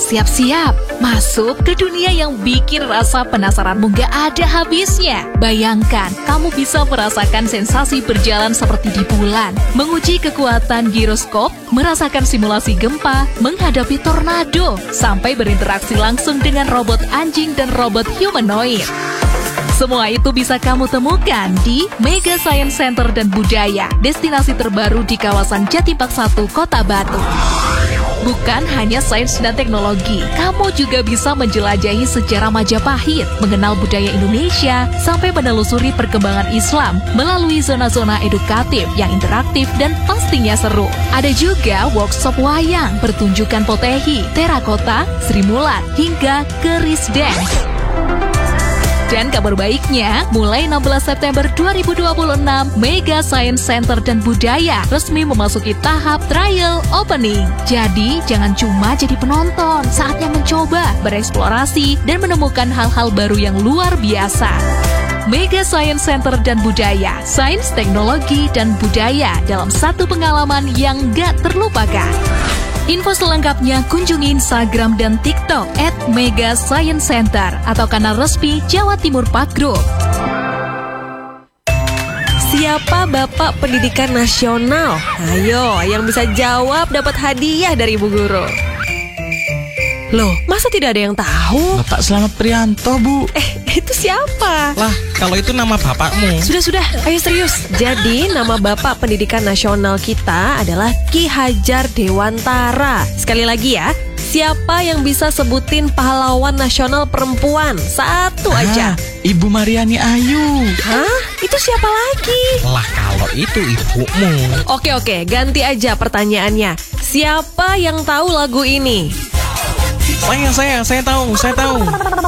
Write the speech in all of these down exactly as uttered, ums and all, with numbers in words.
Siap-siap, masuk ke dunia yang bikin rasa penasaranmu gak ada habisnya. Bayangkan, kamu bisa merasakan sensasi berjalan seperti di bulan, menguji kekuatan giroskop, merasakan simulasi gempa, menghadapi tornado, sampai berinteraksi langsung dengan robot anjing dan robot humanoid. Semua itu bisa kamu temukan di Mega Science Center dan Budaya, destinasi terbaru di kawasan Jatipak satu, Kota Batu. Bukan hanya sains dan teknologi, kamu juga bisa menjelajahi sejarah Majapahit, mengenal budaya Indonesia, sampai menelusuri perkembangan Islam melalui zona-zona edukatif yang interaktif dan pastinya seru. Ada juga workshop wayang, pertunjukan potehi, terakota, Sri Mulat, hingga keris dance. Dan kabar baiknya, mulai enam belas September dua ribu dua puluh enam, Mega Science Center dan Budaya resmi memasuki tahap trial opening. Jadi, jangan cuma jadi penonton, saatnya mencoba, bereksplorasi, dan menemukan hal-hal baru yang luar biasa. Mega Science Center dan Budaya, sains, teknologi, dan budaya dalam satu pengalaman yang gak terlupakan. Info selengkapnya kunjungi Instagram dan TikTok at Mega Science Center atau kanal resmi Jawa Timur Park Group. Siapa Bapak Pendidikan Nasional? Ayo, yang bisa jawab dapat hadiah dari Ibu Guru. Loh, masa tidak ada yang tahu? Bapak Slamet Prianto, Bu. Eh, itu siapa? Lah, kalau itu nama bapakmu. Sudah-sudah, ayo serius. Jadi, nama Bapak Pendidikan Nasional kita adalah Ki Hajar Dewantara. Sekali lagi ya, siapa yang bisa sebutin pahlawan nasional perempuan? Satu ah, aja. Ibu Mariani Ayu. Hah? Itu siapa lagi? Lah, kalau itu ibumu. Oke, oke, ganti aja pertanyaannya. Siapa yang tahu lagu ini? Saya, saya, saya tahu, saya tahu.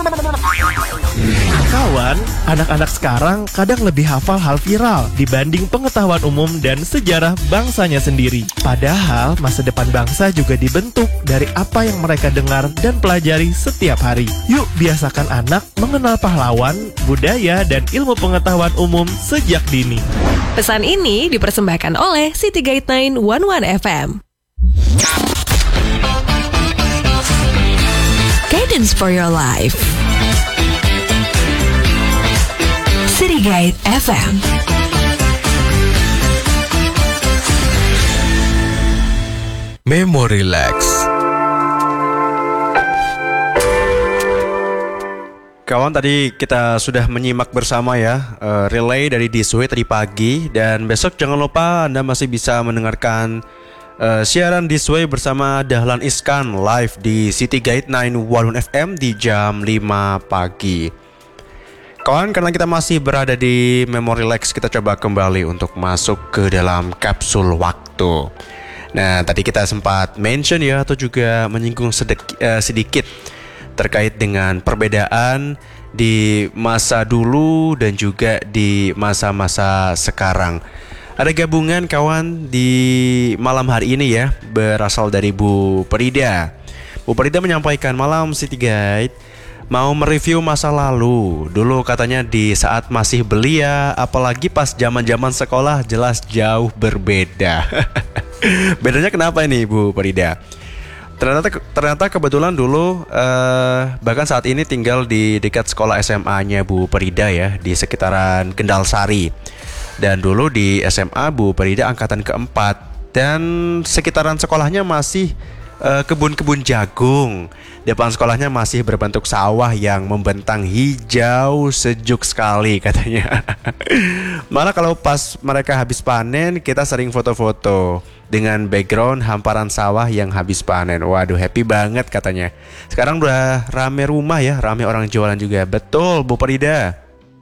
Kawan, anak-anak sekarang kadang lebih hafal hal viral dibanding pengetahuan umum dan sejarah bangsanya sendiri. Padahal masa depan bangsa juga dibentuk dari apa yang mereka dengar dan pelajari setiap hari. Yuk biasakan anak mengenal pahlawan, budaya, dan ilmu pengetahuan umum sejak dini. Pesan ini dipersembahkan oleh City Guide sembilan satu satu F M. Guidance for your life. City Guide F M. Memory Relax. Kawan, tadi kita sudah menyimak bersama ya uh, relay dari Disway tadi pagi. Dan besok jangan lupa Anda masih bisa mendengarkan Uh, siaran Disway bersama Dahlan Iskan live di City Guide sembilan satu satu F M di jam lima pagi. Kawan, karena kita masih berada di Memory Relax, kita coba kembali untuk masuk ke dalam kapsul waktu. Nah, tadi kita sempat mention ya, atau juga menyinggung sedek, uh, sedikit terkait dengan perbedaan di masa dulu dan juga di masa-masa sekarang. Ada gabungan kawan di malam hari ini ya, berasal dari Bu Perida. Bu Perida menyampaikan, malam City Guide, mau mereview masa lalu. Dulu katanya di saat masih belia, apalagi pas zaman-zaman sekolah, jelas jauh berbeda. Bedanya kenapa ini Bu Perida? Ternyata ternyata kebetulan dulu eh, bahkan saat ini tinggal di dekat sekolah S M A-nya Bu Perida ya, di sekitaran Kendal Sari. Dan dulu di S M A Bu Perida angkatan keempat, dan sekitaran sekolahnya masih uh, kebun-kebun jagung. Depan sekolahnya masih berbentuk sawah yang membentang hijau sejuk sekali katanya. Malah kalau pas mereka habis panen, kita sering foto-foto dengan background hamparan sawah yang habis panen. Waduh, happy banget katanya. Sekarang udah rame rumah ya, rame orang jualan juga. Betul Bu Perida.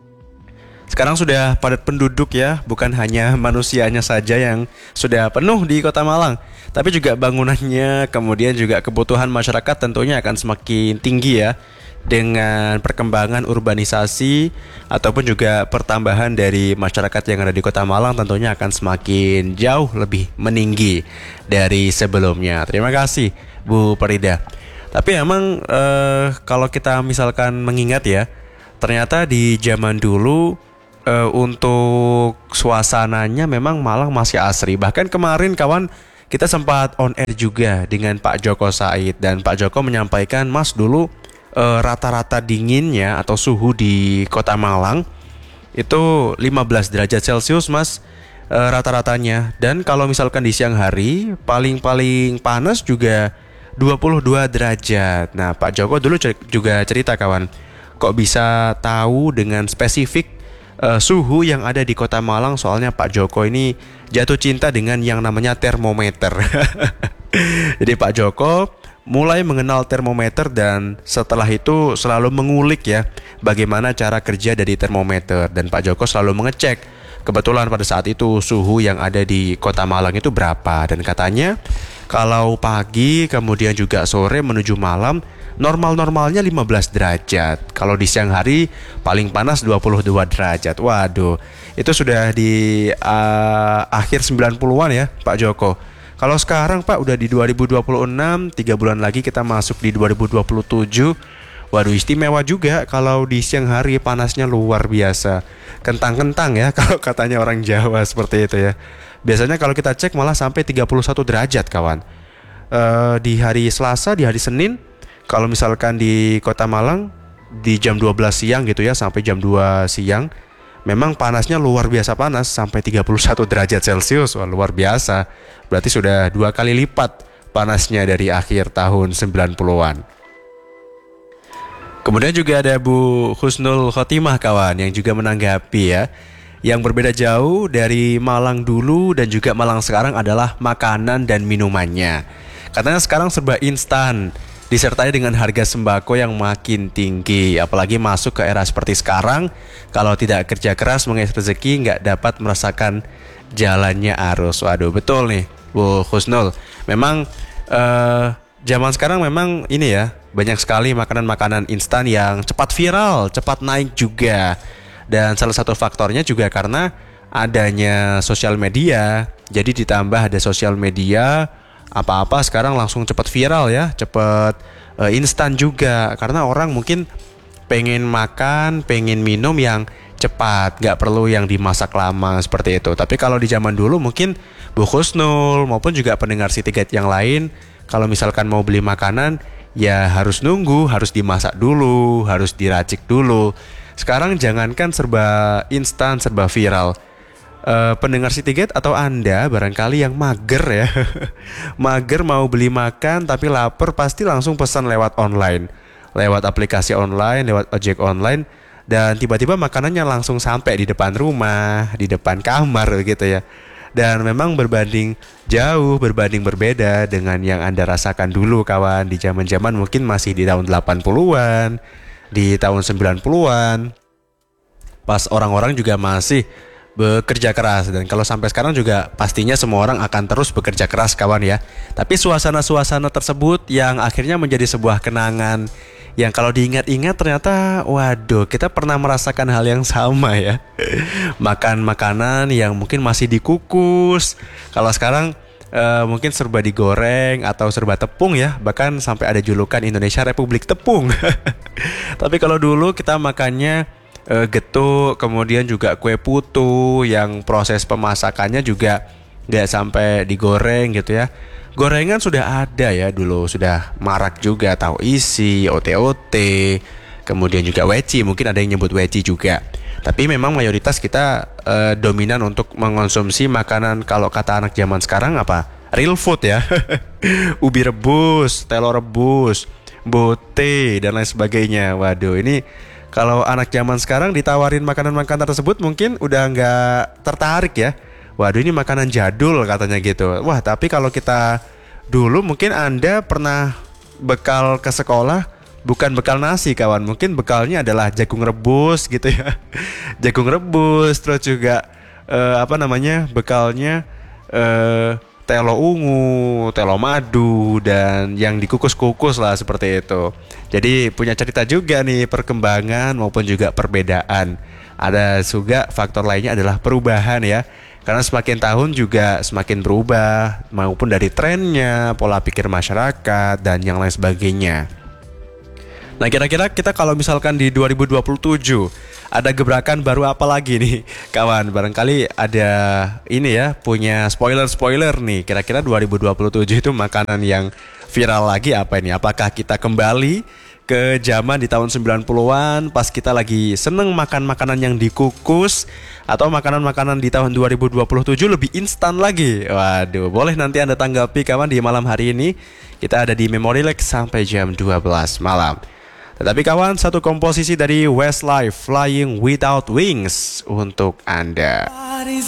Sekarang sudah padat penduduk ya, bukan hanya manusianya saja yang sudah penuh di Kota Malang, tapi juga bangunannya, kemudian juga kebutuhan masyarakat tentunya akan semakin tinggi ya, dengan perkembangan urbanisasi ataupun juga pertambahan dari masyarakat yang ada di Kota Malang tentunya akan semakin jauh lebih meninggi dari sebelumnya. Terima kasih Bu Perida. Tapi emang eh, kalau kita misalkan mengingat ya, ternyata di zaman dulu Uh, untuk suasananya memang Malang masih asri. Bahkan kemarin kawan, kita sempat on air juga dengan Pak Joko Said. Dan Pak Joko menyampaikan, Mas dulu eh, rata-rata dinginnya atau suhu di Kota Malang itu lima belas derajat Celcius Mas, eh, rata-ratanya. Dan kalau misalkan di siang hari paling-paling panas juga dua puluh dua derajat. Nah Pak Joko dulu cer- juga cerita kawan, kok bisa tahu dengan spesifik uh, suhu yang ada di Kota Malang. Soalnya Pak Joko ini jatuh cinta dengan yang namanya termometer. Jadi Pak Joko mulai mengenal termometer dan setelah itu selalu mengulik ya bagaimana cara kerja dari termometer. Dan Pak Joko selalu mengecek kebetulan pada saat itu suhu yang ada di Kota Malang itu berapa. Dan katanya kalau pagi kemudian juga sore menuju malam normal-normalnya lima belas derajat. Kalau di siang hari paling panas dua puluh dua derajat. Waduh, itu sudah di uh, akhir sembilan puluhan ya Pak Joko. Kalau sekarang Pak udah di dua ribu dua puluh enam, tiga bulan lagi kita masuk di dua ribu dua puluh tujuh. Waduh, istimewa juga kalau di siang hari panasnya luar biasa. Kentang-kentang ya kalau katanya orang Jawa seperti itu ya. Biasanya kalau kita cek malah sampai tiga puluh satu derajat kawan. Uh, di hari Selasa, di hari Senin, kalau misalkan di Kota Malang di jam dua belas siang gitu ya sampai jam dua siang, memang panasnya luar biasa panas sampai tiga puluh satu derajat Celcius. Wah, luar biasa. Berarti sudah dua kali lipat panasnya dari akhir tahun sembilan puluhan. Kemudian juga ada Bu Husnul Khotimah kawan yang juga menanggapi ya. Yang berbeda jauh dari Malang dulu dan juga Malang sekarang adalah makanan dan minumannya. Katanya sekarang serba instan, disertai dengan harga sembako yang makin tinggi. Apalagi masuk ke era seperti sekarang, kalau tidak kerja keras mengais rezeki nggak dapat merasakan jalannya arus. Waduh, betul nih Bu Husnul. Memang eh, zaman sekarang memang ini ya, banyak sekali makanan-makanan instan yang cepat viral, cepat naik juga. Dan salah satu faktornya juga karena adanya sosial media. Jadi ditambah ada sosial media, apa-apa sekarang langsung cepat viral ya, cepat uh, instan juga. Karena orang mungkin pengen makan, pengen minum yang cepat, gak perlu yang dimasak lama seperti itu. Tapi kalau di zaman dulu mungkin Bu Husnul maupun juga pendengar City Guide yang lain, kalau misalkan mau beli makanan ya harus nunggu, harus dimasak dulu, harus diracik dulu. Sekarang jangankan serba instan, serba viral. Uh, pendengar City Guide atau Anda barangkali yang mager ya, mager mau beli makan tapi lapar, pasti langsung pesan lewat online, lewat aplikasi online, lewat ojek online, dan tiba-tiba makanannya langsung sampai di depan rumah, di depan kamar gitu ya. Dan memang berbanding jauh, berbanding berbeda dengan yang Anda rasakan dulu kawan, di zaman-zaman mungkin masih di tahun delapan puluhan, di tahun sembilan puluhan, pas orang-orang juga masih bekerja keras. Dan kalau sampai sekarang juga pastinya semua orang akan terus bekerja keras kawan ya. Tapi suasana-suasana tersebut yang akhirnya menjadi sebuah kenangan yang kalau diingat-ingat ternyata waduh, kita pernah merasakan hal yang sama ya. Makan makanan yang mungkin masih dikukus. Kalau sekarang Uh, mungkin serba digoreng atau serba tepung ya. Bahkan sampai ada julukan Indonesia Republik Tepung. Tapi kalau dulu kita makannya uh, getuk, kemudian juga kue putu yang proses pemasakannya juga gak sampai digoreng gitu ya. Gorengan sudah ada ya dulu, sudah marak juga tahu isi, O T O T, kemudian juga weci, mungkin ada yang nyebut weci juga. Tapi memang mayoritas kita uh, dominan untuk mengonsumsi makanan, kalau kata anak zaman sekarang apa? Real food ya. Ubi rebus, telur rebus, bote dan lain sebagainya. Waduh, ini kalau anak zaman sekarang ditawarin makanan-makanan tersebut mungkin udah nggak tertarik ya. Waduh, ini makanan jadul katanya gitu. Wah, tapi kalau kita dulu mungkin Anda pernah bekal ke sekolah bukan bekal nasi kawan, mungkin bekalnya adalah jagung rebus gitu ya. Jagung rebus, terus juga uh, apa namanya bekalnya uh, telo ungu, telo madu, dan yang dikukus-kukus lah seperti itu. Jadi punya cerita juga nih perkembangan maupun juga perbedaan. Ada juga faktor lainnya adalah perubahan ya. Karena semakin tahun juga semakin berubah, maupun dari trennya, pola pikir masyarakat, dan yang lain sebagainya. Nah kira-kira kita kalau misalkan di dua ribu dua puluh tujuh ada gebrakan baru apa lagi nih kawan? Barangkali ada ini ya, punya spoiler-spoiler nih. Kira-kira dua ribu dua puluh tujuh itu makanan yang viral lagi apa ini? Apakah kita kembali ke zaman di tahun sembilan puluhan pas kita lagi seneng makan makanan yang dikukus, atau makanan-makanan di tahun dua ribu dua puluh tujuh lebih instan lagi? Waduh, boleh nanti Anda tanggapi kawan di malam hari ini. Kita ada di Memory Lex sampai jam dua belas malam. Tetapi kawan, satu komposisi dari Westlife, Flying Without Wings untuk Anda.